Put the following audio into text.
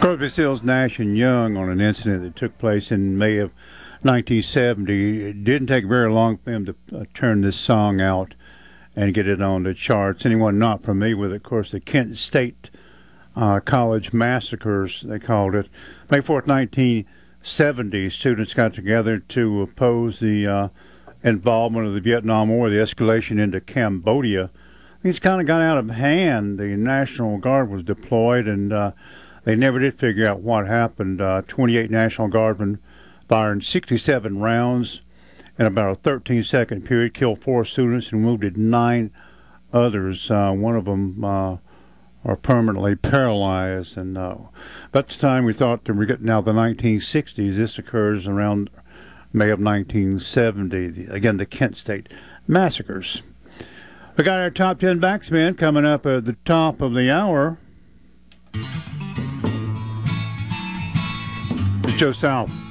Crosby, Stills, Nash, and Young on an incident that took place in May of 1970. It didn't take very long for them to turn this song out and get it on the charts. Anyone not familiar with it, of course, the Kent State College Massacres, they called it. May 4th, 1970, students got together to oppose the involvement of the Vietnam War, the escalation into Cambodia. Things kind of got out of hand. The National Guard was deployed, and they never did figure out what happened. 28 National Guardsmen firing 67 rounds in about a 13-second period, killed 4 students and wounded 9 others. One of them are permanently paralyzed. And about the time we thought that we're getting out of the 1960s, this occurs around May of 1970. Again, the Kent State Massacres. We got our top 10 backsman coming up at the top of the hour. It's Joe South.